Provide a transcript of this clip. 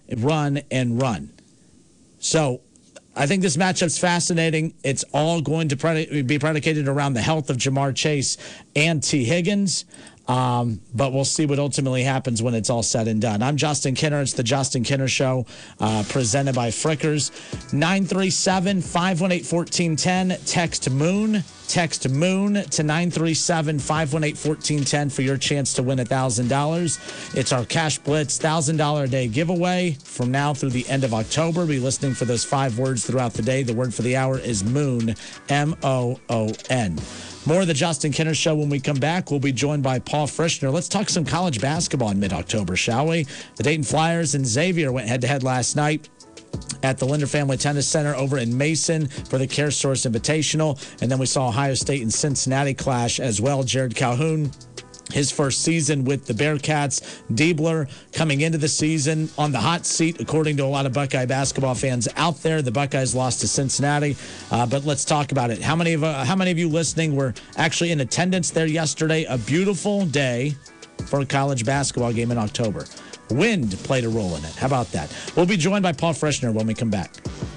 run, and run. So I think this matchup's fascinating. It's all going to be predicated around the health of Jamar Chase and T. Higgins. But we'll see what ultimately happens when it's all said and done. I'm Justin Kinner. It's the Justin Kinner Show, presented by Frickers. 937-518-1410. Text MOON. Text MOON to 937-518-1410 for your chance to win $1,000. It's our Cash Blitz $1,000 a day giveaway from now through the end of October. Be listening for those 5 words throughout the day. The word for the hour is MOON, M-O-O-N. More of the Justin Kinner Show when we come back. We'll be joined by Paul Frischner. Let's talk some college basketball in mid-October, shall we? The Dayton Flyers and Xavier went head-to-head last night at the Linder Family Tennis Center over in Mason for the CareSource Invitational. And then we saw Ohio State and Cincinnati clash as well. Jared Calhoun, his first season with the Bearcats. Diebler coming into the season on the hot seat, according to a lot of Buckeye basketball fans out there. The Buckeyes lost to Cincinnati, but let's talk about it. How many of you listening were actually in attendance there yesterday? A beautiful day for a college basketball game in October. Wind played a role in it. How about that? We'll be joined by Paul Frischner when we come back.